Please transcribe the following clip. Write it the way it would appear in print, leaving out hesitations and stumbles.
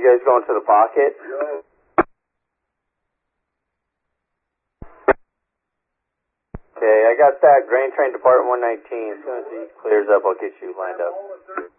guys going to the pocket? Okay, I got that. Grain Train Department 119. As soon as he clears up, I'll get you lined up.